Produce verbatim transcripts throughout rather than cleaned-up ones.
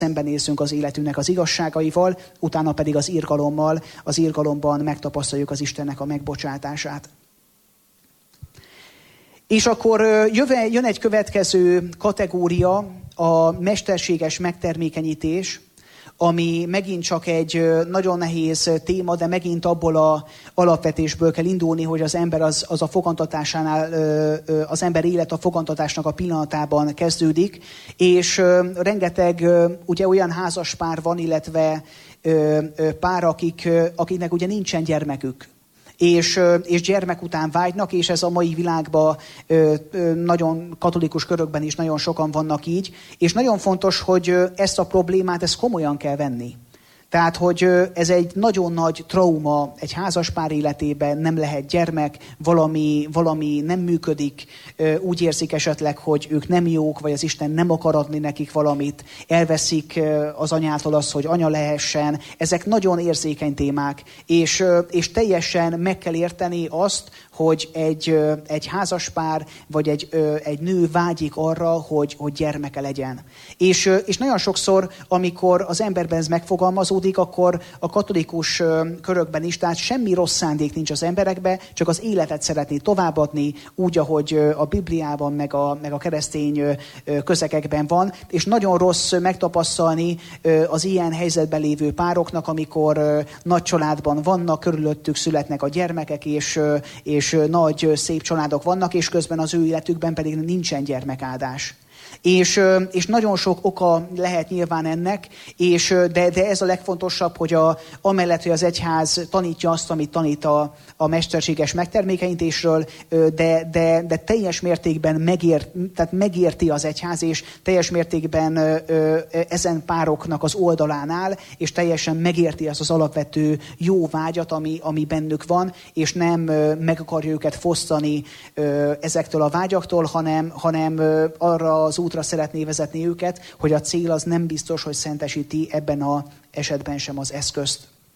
szembenézzünk az életünknek az igazságaival, utána pedig az irgalommal, az irgalomban megtapasztaljuk az Istennek a megbocsátását. És akkor jöve, jön egy következő kategória, a mesterséges megtermékenyítés, ami megint csak egy nagyon nehéz téma, de megint abból a alapvetésből kell indulni, hogy az ember az, az a fogantatásánál, az ember élet a fogantatásnak a pillanatában kezdődik, és rengeteg ugye olyan házas pár van, illetve pár, akik, akiknek ugye nincsen gyermekük. És, és gyermek után vágynak, és ez a mai világban nagyon katolikus körökben is nagyon sokan vannak így, és nagyon fontos, hogy ezt a problémát ezt komolyan kell venni. Tehát, hogy ez egy nagyon nagy trauma egy házaspár életében, nem lehet gyermek, valami, valami nem működik, úgy érzik esetleg, hogy ők nem jók, vagy az Isten nem akar adni nekik valamit, elveszik az anyától azt, hogy anya lehessen. Ezek nagyon érzékeny témák, és, és teljesen meg kell érteni azt, hogy egy, egy házaspár, vagy egy, egy nő vágyik arra, hogy, hogy gyermeke legyen. És, és nagyon sokszor, amikor az emberben ez megfogalmazódik, akkor a katolikus körökben is, tehát semmi rossz szándék nincs az emberekben, csak az életet szeretné továbbadni, úgy, ahogy a Bibliában, meg a, meg a keresztény közegekben van, és nagyon rossz megtapasztalni az ilyen helyzetben lévő pároknak, amikor nagy családban vannak, körülöttük születnek a gyermekek, és, és nagy, szép családok vannak, és közben az ő életükben pedig nincsen gyermekáldás. És, és nagyon sok oka lehet nyilván ennek, és, de, de ez a legfontosabb, hogy a, amellett, hogy az egyház tanítja azt, amit tanít a, a mesterséges megtermékenyítésről, de, de, de teljes mértékben megért, tehát megérti az egyház, és teljes mértékben ezen pároknak az oldalán áll, és teljesen megérti azt az alapvető jó vágyat, ami, ami bennük van, és nem meg akarja őket fosztani ezektől a vágyaktól, hanem, hanem arra az útra szeretné vezetni őket, hogy a cél az nem biztos, hogy szentesíti ebben az esetben sem az eszközt.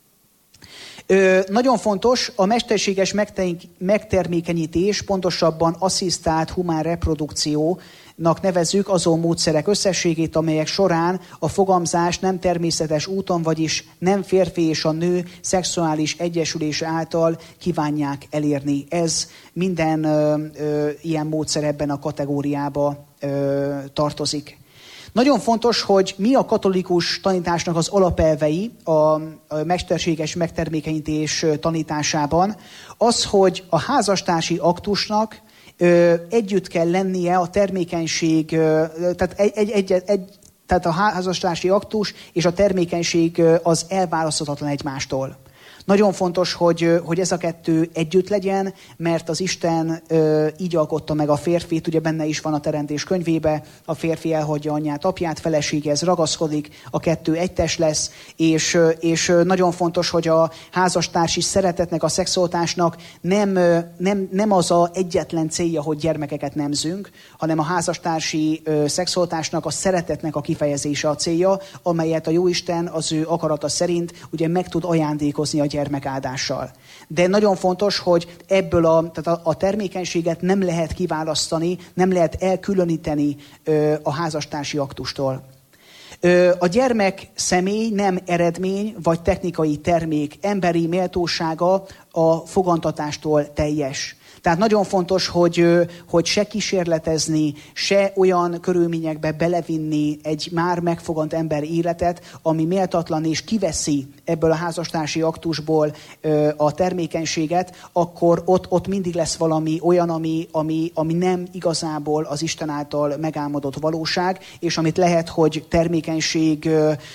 Ö, nagyon fontos, a mesterséges megtermékenyítés, pontosabban asszisztált humán reprodukciónak nevezzük azon módszerek összességét, amelyek során a fogamzás nem természetes úton, vagyis nem férfi és a nő szexuális egyesülése által kívánják elérni. Ez minden ö, ö, ilyen módszer ebben a kategóriába ö, tartozik. Nagyon fontos, hogy mi a katolikus tanításnak az alapelvei a mesterséges megtermékenyítés tanításában. Az, hogy a házastársi aktusnak ö, együtt kell lennie a termékenység, ö, tehát, egy, egy, egy, egy, tehát a házastársi aktus és a termékenység az elválaszthatatlan egymástól. Nagyon fontos, hogy, hogy ez a kettő együtt legyen, mert az Isten ö, így alkotta meg a férfit, ugye benne is van a Teremtés könyvébe, a férfi elhagyja anyját, apját, feleséghez ragaszkodik, a kettő egytes lesz, és, és nagyon fontos, hogy a házastársi szeretetnek, a szexualitásnak nem, nem, nem az a egyetlen célja, hogy gyermekeket nemzünk, hanem a házastársi ö, szexualitásnak, a szeretetnek a kifejezése a célja, amelyet a Jóisten az ő akarata szerint ugye meg tud ajándékozni a gyermekáldással. De nagyon fontos, hogy ebből a, tehát a, a termékenységet nem lehet kiválasztani, nem lehet elkülöníteni ö, a házastársi aktustól. Ö, a gyermek személy nem eredmény vagy technikai termék, emberi méltósága a fogantatástól teljes. Tehát nagyon fontos, hogy, hogy se kísérletezni, se olyan körülményekbe belevinni egy már megfogant ember életet, ami méltatlan és kiveszi ebből a házastársi aktusból a termékenységet, akkor ott, ott mindig lesz valami olyan, ami, ami, ami nem igazából az Isten által megálmodott valóság, és amit lehet, hogy termékenység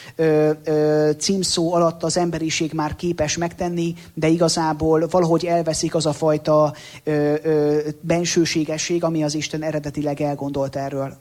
címszó alatt az emberiség már képes megtenni, de igazából valahogy elveszik az a fajta Ö, ö, bensőségesség, ami az Isten eredetileg elgondolt erről.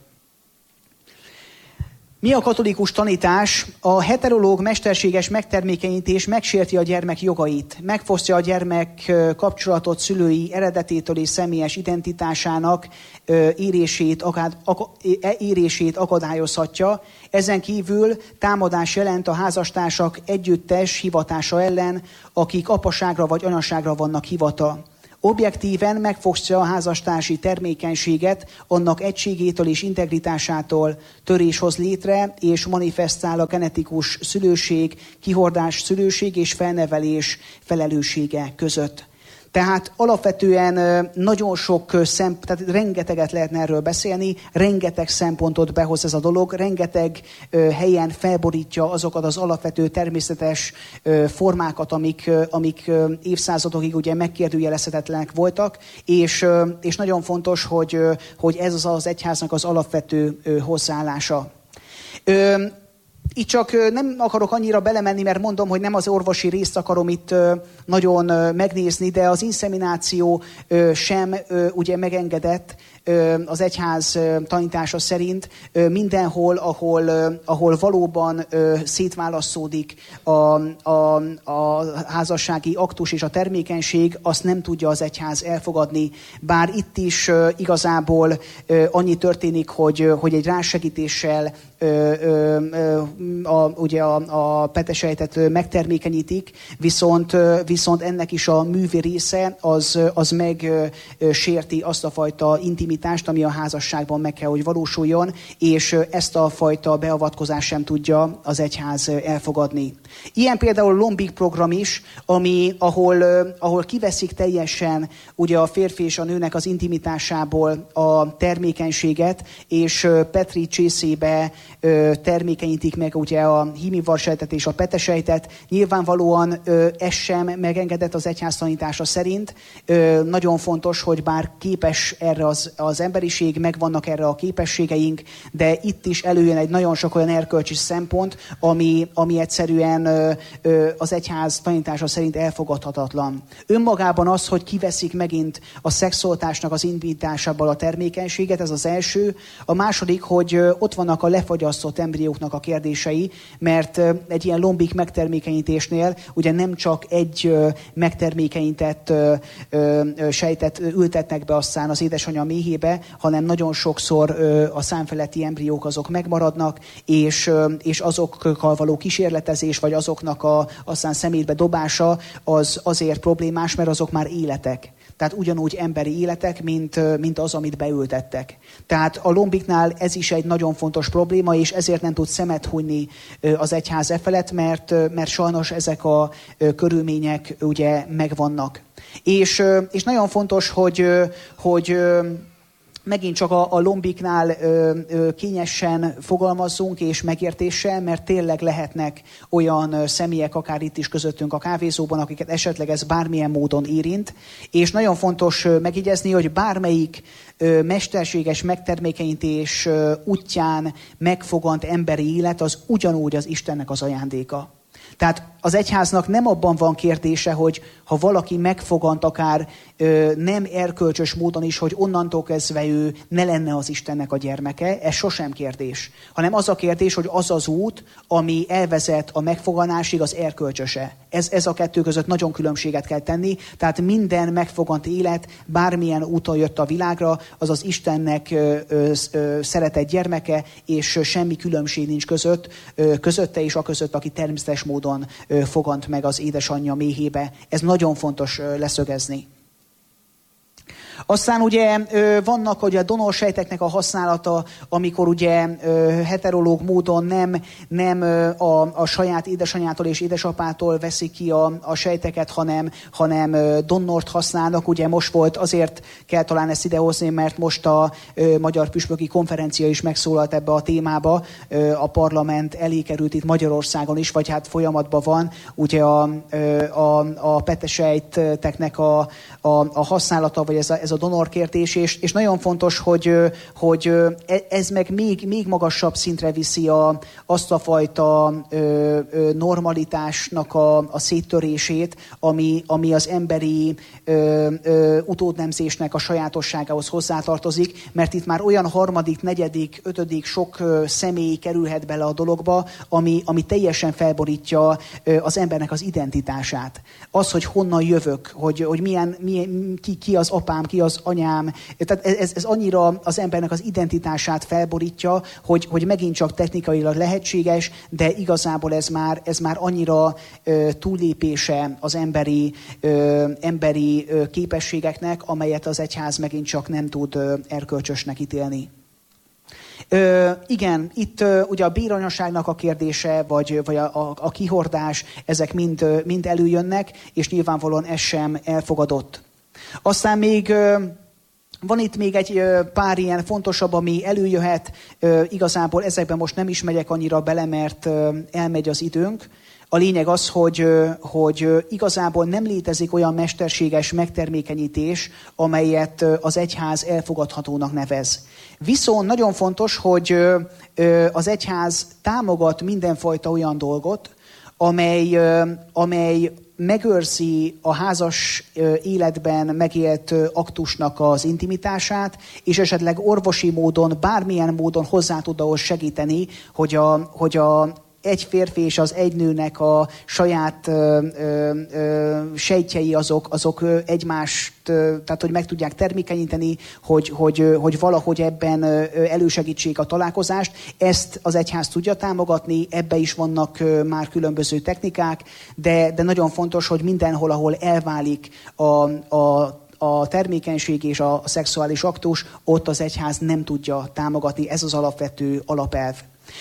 Mi a katolikus tanítás? A heterológ mesterséges megtermékenyítés megsérti a gyermek jogait, megfosztja a gyermek kapcsolatot szülői eredetétől és személyes identitásának írését, akad, ak, írését akadályozhatja. Ezen kívül támadás jelent a házastársak együttes hivatása ellen, akik apaságra vagy anyaságra vannak hivata. Objektíven megfosztja a házastársi termékenységet, annak egységétől és integritásától, törés hoz létre, és manifestál a genetikus szülőség, kihordás szülőség és felnevelés felelőssége között. Tehát alapvetően nagyon sok szempont, tehát rengeteget lehetne erről beszélni, rengeteg szempontot behoz ez a dolog, rengeteg helyen felborítja azokat az alapvető természetes formákat, amik, amik évszázadokig ugye megkérdőjelezhetetlenek voltak, és, és nagyon fontos, hogy, hogy ez az az egyháznak az alapvető hozzáállása. Itt csak nem akarok annyira belemenni, mert mondom, hogy nem az orvosi részt akarom itt nagyon megnézni, de az inszemináció sem ugye megengedett az egyház tanítása szerint mindenhol, ahol, ahol valóban szétválasztódik a, a, a házassági aktus és a termékenység, azt nem tudja az egyház elfogadni. Bár itt is igazából annyi történik, hogy, hogy egy rásegítéssel a, ugye a, a petesejtet megtermékenyítik, viszont, viszont ennek is a művi része az, az megsérti azt a fajta intimitást, ami a házasságban meg kell, hogy valósuljon, és ezt a fajta beavatkozást sem tudja az egyház elfogadni. Ilyen például a Lombik program is, ami, ahol, ahol kiveszik teljesen ugye a férfi és a nőnek az intimitásából a termékenységet, és Petri csészébe termékenyítik meg ugye a hímivarsejtet és a petesejtet. Nyilvánvalóan ez sem megengedett az egyház tanítása szerint. Nagyon fontos, hogy bár képes erre az, az emberiség, megvannak erre a képességeink, de itt is előjön egy nagyon sok olyan erkölcsi szempont, ami, ami egyszerűen az egyház tanítása szerint elfogadhatatlan. Önmagában az, hogy kiveszik megint a szexualitásnak az indításából a termékenységet, ez az első. A második, hogy ott vannak a lefagyasztott embrióknak a kérdései, mert egy ilyen lombik megtermékenyítésnél ugye nem csak egy megtermékenyített sejtet ültetnek be aztán az édesanyja méhébe, hanem nagyon sokszor a számfeletti embriók azok megmaradnak, és, és azokkal való kísérletezés, vagy azoknak a, aztán szemétbe dobása az azért problémás, mert azok már életek. Tehát ugyanúgy emberi életek, mint, mint az, amit beültettek. Tehát a lombiknál ez is egy nagyon fontos probléma, és ezért nem tud szemet hunyni az egyház e felett, mert, mert sajnos ezek a körülmények ugye megvannak. És, és nagyon fontos, hogy, hogy megint csak a, a lombiknál ö, ö, kényesen fogalmazzunk és megértéssel, mert tényleg lehetnek olyan ö, személyek, akár itt is közöttünk a kávézóban, akiket esetleg ez bármilyen módon érint. És nagyon fontos ö, megjegyezni, hogy bármelyik ö, mesterséges megtermékenyítés ö, útján megfogant emberi élet, az ugyanúgy az Istennek az ajándéka. Tehát az egyháznak nem abban van kérdése, hogy ha valaki megfogant akár ö, nem erkölcsös módon is, hogy onnantól kezdve ő ne lenne az Istennek a gyermeke, ez sosem kérdés. Hanem az a kérdés, hogy az az út, ami elvezet a megfoganásig, az erkölcsöse. Ez, ez a kettő között nagyon különbséget kell tenni, tehát minden megfogant élet, bármilyen úton jött a világra, az az Istennek ö, ö, ö, szeretett gyermeke, és semmi különbség nincs között, ö, közötte és a között, aki természetes módon ö, fogant meg az édesanyja méhébe. Ez nagyon fontos ö, leszögezni. Aztán ugye vannak ugye a donorsejteknek a használata, amikor ugye heterológ módon nem, nem a, a saját édesanyától és édesapától veszik ki a, a sejteket, hanem, hanem donnort használnak. Ugye most volt, azért kell talán ezt idehozni, mert most a Magyar Püspöki Konferencia is megszólalt ebbe a témába. A parlament elé került itt Magyarországon is, vagy hát folyamatban van ugye a, a, a petesejteknek a, a, a használata, vagy ez a, ez a donorkértés, és, és nagyon fontos, hogy, hogy ez meg még, még magasabb szintre viszi a, azt a fajta normalitásnak a, a széttörését, ami, ami az emberi ö, ö, utódnemzésnek a sajátosságához hozzátartozik, mert itt már olyan harmadik, negyedik, ötödik sok ö, személy kerülhet bele a dologba, ami, ami teljesen felborítja ö, az embernek az identitását. Az, hogy honnan jövök, hogy, hogy milyen, milyen, ki, ki az apám, ki aki az anyám. Tehát ez, ez annyira az embernek az identitását felborítja, hogy, hogy megint csak technikailag lehetséges, de igazából ez már, ez már annyira ö, túllépése az emberi, ö, emberi ö, képességeknek, amelyet az egyház megint csak nem tud ö, erkölcsösnek ítélni. Ö, igen, itt ö, ugye a béranyaságnak a kérdése, vagy, vagy a, a, a kihordás, ezek mind, mind előjönnek, és nyilvánvalóan ez sem elfogadott. Aztán még ö, van itt még egy ö, pár ilyen fontosabb, ami előjöhet, ö, igazából ezekben most nem is megyek annyira bele, mert ö, elmegy az időnk. A lényeg az, hogy, hogy igazából nem létezik olyan mesterséges megtermékenyítés, amelyet az egyház elfogadhatónak nevez. Viszont nagyon fontos, hogy az egyház támogat mindenfajta olyan dolgot, amely, amely megőrzi a házas életben megélt aktusnak az intimitását, és esetleg orvosi módon, bármilyen módon hozzá tud ahhoz segíteni, hogy a, hogy a egy férfi és az egy nőnek a saját ö, ö, ö, sejtjei azok, azok egymást, ö, tehát hogy meg tudják termékenyíteni, hogy, hogy, hogy valahogy ebben elősegítsék a találkozást. Ezt az egyház tudja támogatni, ebbe is vannak ö, már különböző technikák, de, de nagyon fontos, hogy mindenhol, ahol elválik a, a a termékenység és a szexuális aktus, ott az egyház nem tudja támogatni. Ez az alapvető alapelv.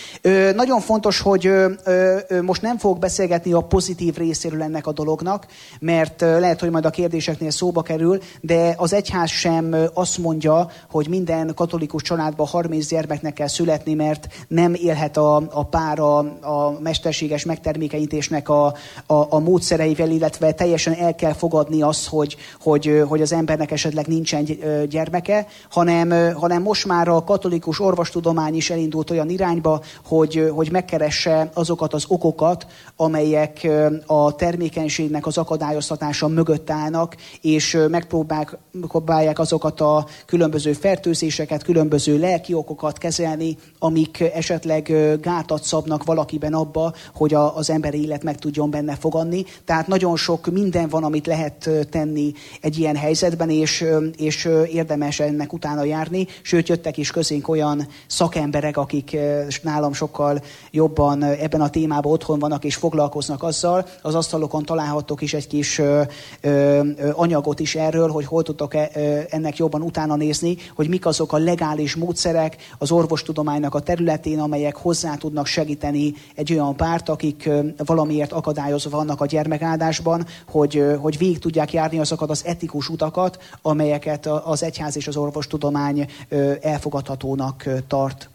Ö, nagyon fontos, hogy ö, ö, most nem fogok beszélgetni a pozitív részéről ennek a dolognak, mert ö, lehet, hogy majd a kérdéseknél szóba kerül, de az egyház sem ö, azt mondja, hogy minden katolikus családban harminc gyermeknek kell születni, mert nem élhet a, a pár a, a mesterséges megtermékenyítésnek a, a, a módszereivel, illetve teljesen el kell fogadni azt, hogy, hogy, hogy az embernek esetleg nincsen gyermeke, hanem, hanem most már a katolikus orvostudomány is elindult olyan irányba, Hogy, hogy megkeresse azokat az okokat, amelyek a termékenységnek az akadályoztatása mögött állnak, és megpróbálják azokat a különböző fertőzéseket, különböző lelki okokat kezelni, amik esetleg gátat szabnak valakiben abba, hogy a, az emberi élet meg tudjon benne fogadni. Tehát nagyon sok minden van, amit lehet tenni egy ilyen helyzetben, és, és érdemes ennek utána járni. Sőt, jöttek is közénk olyan szakemberek, akik nálam sokkal jobban ebben a témában otthon vannak és foglalkoznak azzal. Az asztalokon találhattok is egy kis ö, ö, anyagot is erről, hogy hol tudtok e, ö, ennek jobban utána nézni, hogy mik azok a legális módszerek az orvostudománynak a területén, amelyek hozzá tudnak segíteni egy olyan párt, akik ö, valamiért akadályozva vannak a gyermekáldásban, hogy, ö, hogy végig tudják járni azokat az etikus utakat, amelyeket az egyház és az orvostudomány ö, elfogadhatónak ö, tart.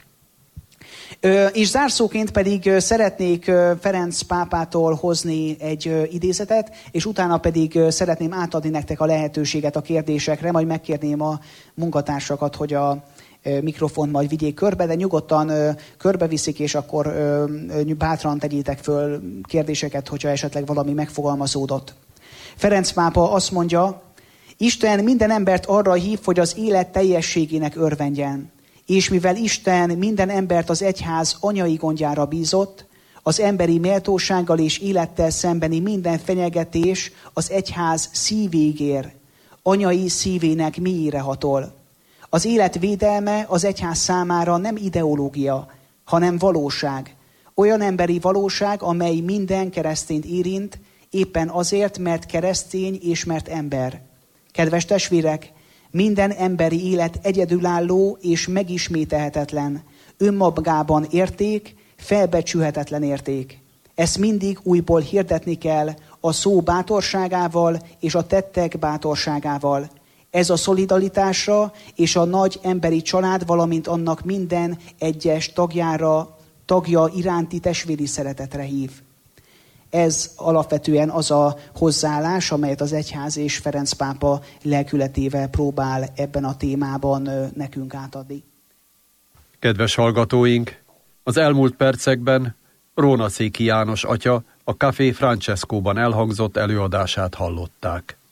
És zárszóként pedig szeretnék Ferenc pápától hozni egy idézetet, és utána pedig szeretném átadni nektek a lehetőséget a kérdésekre, majd megkérném a munkatársakat, hogy a mikrofon majd vigyék körbe, de nyugodtan körbeviszik, és akkor bátran tegyétek föl kérdéseket, hogyha esetleg valami megfogalmazódott. Ferenc pápa azt mondja, Isten minden embert arra hív, hogy az élet teljességének örvendjen. És mivel Isten minden embert az egyház anyai gondjára bízott, az emberi méltósággal és élettel szembeni minden fenyegetés az egyház szívig ér, anyai szívének mélyére hatol. Az élet védelme az egyház számára nem ideológia, hanem valóság. Olyan emberi valóság, amely minden keresztényt érint, éppen azért, mert keresztény és mert ember. Kedves testvérek, minden emberi élet egyedülálló és megismételhetetlen, önmagában érték, felbecsülhetetlen érték. Ezt mindig újból hirdetni kell a szó bátorságával és a tettek bátorságával. Ez a szolidaritásra és a nagy emberi család, valamint annak minden egyes tagjára, tagja iránti testvéri szeretetre hív. Ez alapvetően az a hozzáállás, amelyet az egyház és Ferenc pápa lelkületével próbál ebben a témában nekünk átadni. Kedves hallgatóink, az elmúlt percekben Rónaszéki János atya a Café Francescóban elhangzott előadását hallották.